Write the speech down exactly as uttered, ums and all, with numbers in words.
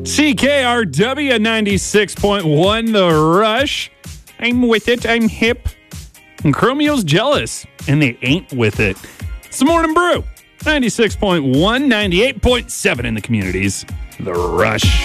C K R W ninety-six point one, The Rush. I'm with it. I'm hip. And Chromeo's jealous, and they ain't with it. It's the Morning Brew. ninety-six point one, ninety-eight point seven in the communities. The Rush.